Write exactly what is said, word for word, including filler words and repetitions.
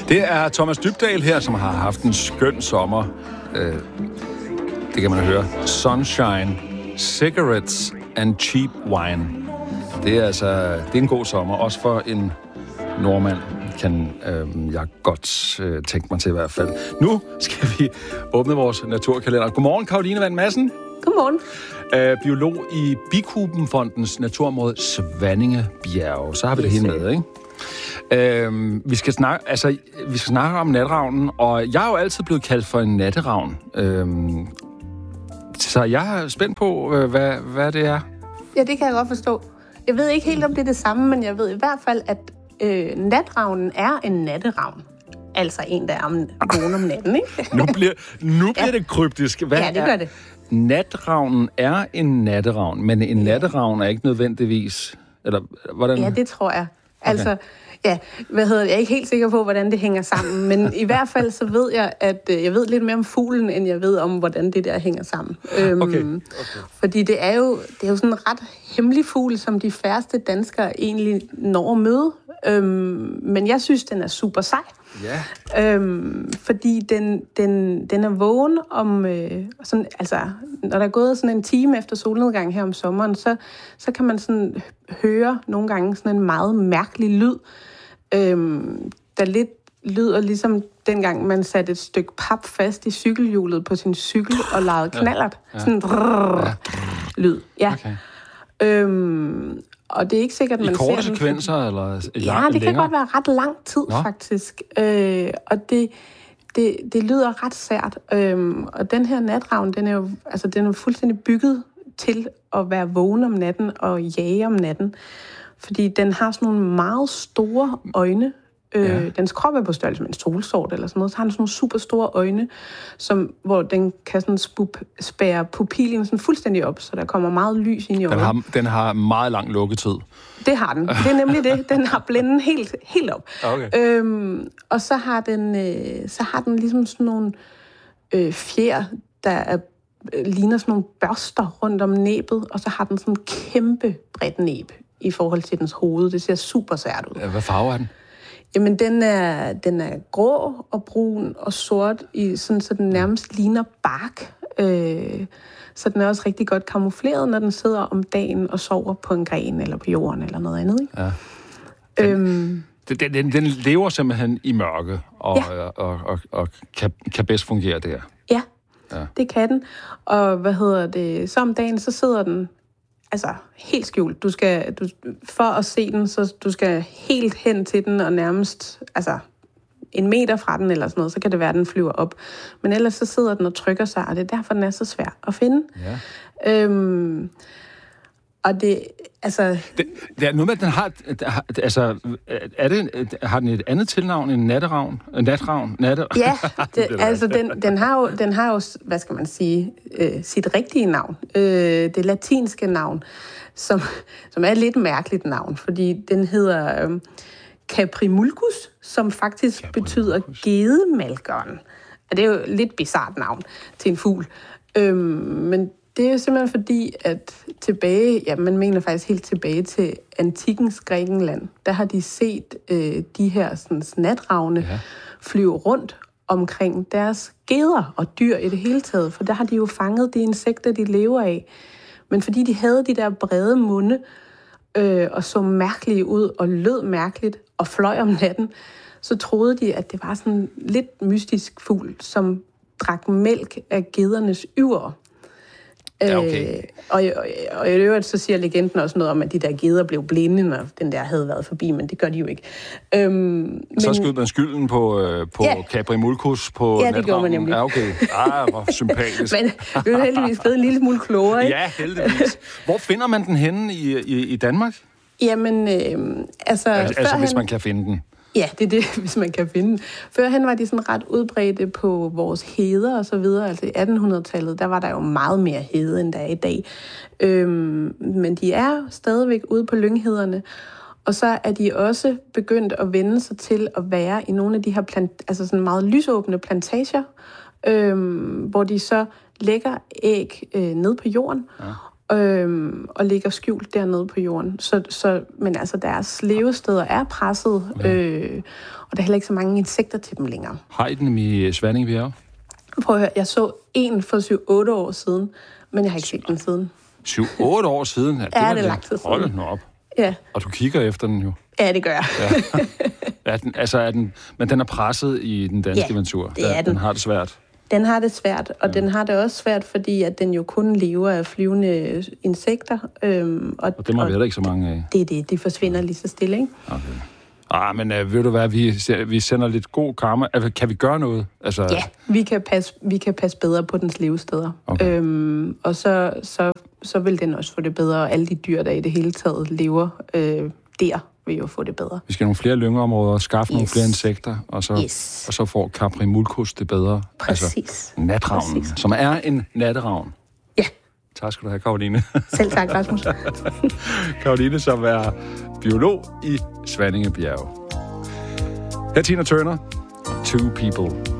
Det er Thomas Dybdahl her, som har haft en skøn sommer. Øh, det kan man høre. Sunshine, cigarettes and cheap wine. Det er altså det er en god sommer, også for en nordmand, kan øh, jeg godt øh, tænke mig til i hvert fald. Nu skal vi åbne vores naturkalender. Godmorgen, Caroline Vand Madsen. Godmorgen. Øh, biolog i Bikubenfondens naturområde Svanningebjerge. Så har vi det hele med, ikke? Øh, vi, skal snakke, altså, vi skal snakke om natravnen, og jeg er jo altid blevet kaldt for en natteravn. Øh, så jeg er spændt på, hvad, hvad det er. Ja, det kan jeg godt forstå. Jeg ved ikke helt, om det er det samme, men jeg ved i hvert fald, at øh, natravnen er en natteravn. Altså en, der er om, vågen om natten, ikke? nu bliver, nu bliver ja. det kryptisk. Hvad ja, det gør det. Natravnen er en natteravn, men en natteravn er ikke nødvendigvis... Eller, hvordan? Ja, det tror jeg. Altså, okay. ja, hvad hedder det? Jeg er ikke helt sikker på, hvordan det hænger sammen, men i hvert fald så ved jeg, at øh, jeg ved lidt mere om fuglen, end jeg ved om, hvordan det der hænger sammen. Øhm, okay. Okay. Fordi det er jo det er jo sådan en ret hemmelig fugl, som de færreste danskere egentlig når at møde. Øhm, men jeg synes, den er super sej. Ja. Øhm, fordi den, den, den er vågen om... Øh, sådan, altså, når der er gået sådan en time efter solnedgang her om sommeren, så, så kan man sådan høre nogle gange sådan en meget mærkelig lyd, øhm, der lidt lyder ligesom dengang man satte et stykke pap fast i cykelhjulet på sin cykel og lavede knallert. Ja. Ja. Sådan en drrrr, ja. lyd. Ja. Okay. Øhm, og det er ikke sikkert, at man I korte ser sekvenser, den, eller lang, ja, det længere? kan godt være ret lang tid, Nå. faktisk. Øh, og det, det, det lyder ret sært. Øhm, og den her natravn, den er jo altså, den er fuldstændig bygget til at være vågen om natten og jage om natten. Fordi den har sådan nogle meget store øjne. Øh, ja. Dens krop er på størrelse med en solsort eller sådan noget. Så har den sådan nogle super store øjne, som, hvor den kan sådan spup, spære pupillen sådan fuldstændig op, så der kommer meget lys ind i øjet. Den har, den har meget lang lukketid. Det har den. Det er nemlig det. Den har blænden helt, helt op. Okay. Øhm, og så har den, øh, så har den ligesom sådan nogle øh, fjer, der er, øh, ligner sådan nogle børster rundt om næbet, og så har den sådan en kæmpe bredt næb i forhold til dens hoved. Det ser super sært ud. Hvad farve er den? Jamen, den er, den er grå og brun og sort, i, sådan, så den nærmest ligner bark. Øh, så den er også rigtig godt kamufleret, når den sidder om dagen og sover på en gren eller på jorden eller noget andet. Ikke? Ja. Den, øhm, den, den, den lever simpelthen i mørke og, ja. og, og, og, og kan, kan bedst fungere der. Ja, ja, det kan den. Og hvad hedder det? Så om dagen, så sidder den altså helt skjult. Du skal, du, for at se den, så du skal helt hen til den og nærmest altså en meter fra den eller sådan noget, så kan det være, at den flyver op. Men ellers så sidder den og trykker sig, og det er derfor, den er så svær at finde. Ja. Øhm, og det, altså... Det, det er noget med, at den har... Altså, er det, har den et andet tilnavn end natteravn? Natravn? Natte... Ja, det, altså, den, den, har jo, den har jo, hvad skal man sige, øh, sit rigtige navn. Øh, det latinske navn, som, som er et lidt mærkeligt navn, fordi den hedder... Øh, Caprimulcus, som faktisk Caprimulcus. betyder gedemalkeren. Det er jo et lidt bizarrt navn til en fugl. Øhm, men det er jo simpelthen fordi, at tilbage, ja, man mener faktisk helt tilbage til antikkens Grækenland, der har de set øh, de her sådan, natravne ja. flyve rundt omkring deres geder og dyr i det hele taget, for der har de jo fanget de insekter, de lever af. Men fordi de havde de der brede munde, øh, og så mærkelige ud og lød mærkeligt og fløj om natten, så troede de, at det var sådan en lidt mystisk fugl, som drak mælk af gedernes yver. Ja, okay. Øh, og, og, og i øvrigt så siger legenden også noget om, at de der geder blev blinde, når den der havde været forbi, men det gør de jo ikke. Øhm, så men, skød man skylden på, øh, på ja. Caprimulcus på natravnen? Ja, det gjorde man nemlig. Ja, okay. Ah, hvor sympatisk. Men vi er heldigvis blevet en lille smule klogere, ikke? Ja, heldigvis. Hvor finder man den henne i, i, i Danmark? Jamen, øh, altså... Altså, altså hvis han... man kan finde den. Ja, det er det, hvis man kan finde den. Førhen var de sådan ret udbredte på vores heder og så videre. Altså i attenhundredetallet, der var der jo meget mere hede, end der er i dag. Øhm, men de er stadigvæk ude på lynghederne. Og så er de også begyndt at vende sig til at være i nogle af de her plant- altså sådan meget lysåbne plantager, øhm, hvor de så lægger æg øh, ned på jorden. Ja. Øhm, og ligger skjult dernede på jorden. Så, så, men altså, deres levesteder er presset, ja. øh, Og der er heller ikke så mange insekter til dem længere. Har I dem i Svanningebjerg? Prøv at høre, jeg så en for syv otte år siden, men jeg har ikke set den siden. syv otte år siden? Ja, det, ja, det er lang tid siden. Hold nu op. Ja. Og du kigger efter den jo. Ja, det gør jeg. Ja. Er den, altså er den, men den er presset i den danske ja, natur. Det er den. Den har det svært. Den har det svært, og ja. den har det også svært, fordi at den jo kun lever af flyvende insekter. Øhm, og, og dem har vi heller ikke så mange af. Det er det. De forsvinder lige så stille, ikke? Okay. Ah, men uh, ved du hvad, vi, vi sender lidt god karma. Altså, kan vi gøre noget? Altså... Ja, vi kan, passe, vi kan passe bedre på dens levesteder. Okay. Øhm, og så, så, så vil den også få det bedre, og alle de dyr, der i det hele taget lever øh, der, vil jo få det bedre. Vi skal have nogle flere lyngeområder, skaffe yes. nogle flere insekter, og så, yes. og så får Caprimulcus det bedre. Præcis. Altså, natravnen, Præcis. som er en natteravn. Ja. Tak skal du have, Karoline. Selv tak, Rasmus. Karoline, som er biolog i Svanningebjerg. Her er Tina Turner, Two People.